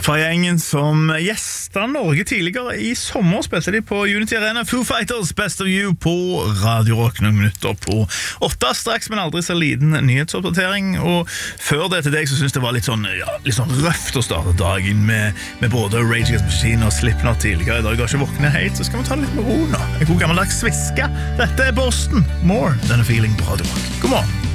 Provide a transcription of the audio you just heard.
Fra gjengen som gjestet Norge tidligere i sommer spilte de på Unity Arena. Foo Fighters, Best of You på Radio Rock, noen minutter på 8 straks, men aldri så liten nyhetsoppdatering. Og før det til deg så synes det var litt sånn røft å starte dagen med både Rage Against the Machine og Slipknot tidligere i dag. Du har ikke våknet helt, så skal vi ta det litt med ro nå. En god gammeldags sviske. Dette er Boston, More Than a Feeling på Radio Rock. God morgen.